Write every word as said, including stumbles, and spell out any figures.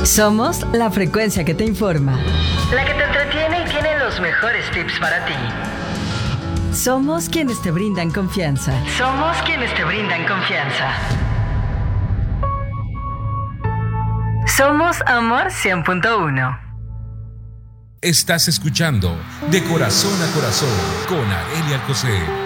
Somos la frecuencia que te informa. La que te entretiene y tiene los mejores tips para ti. Somos quienes te brindan confianza. Somos quienes te brindan confianza. Somos Amor cien punto uno. Estás escuchando De Corazón a Corazón con Arelia Alcocer.